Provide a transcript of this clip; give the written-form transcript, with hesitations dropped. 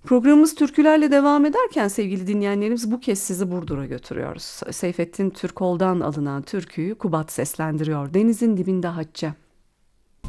Programımız türkülerle devam ederken sevgili dinleyenlerimiz bu kez sizi Burdur'a götürüyoruz. Seyfettin Türkol'dan alınan türküyü Kubat seslendiriyor. Denizin dibinde Hacca.